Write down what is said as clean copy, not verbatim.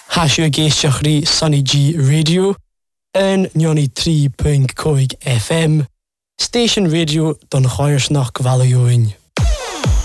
Hasio géisteachrí Sunny G Radio en 93.5 FM. Station Radio don Chairsnach Valioin.